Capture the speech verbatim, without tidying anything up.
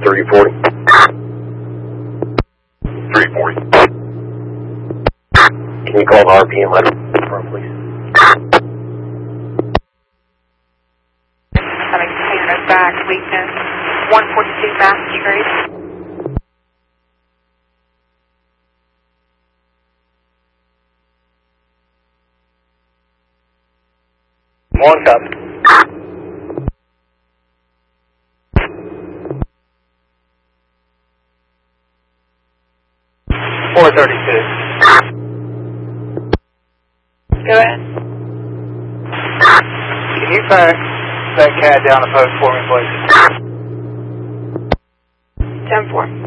three forty. three forty. Can you call the R P M letter from, please? Having container back, weakness, one forty-two fast degree. One cup. four thirty-two. Go ahead. Can you fax that cat down the post for me, please? ten four.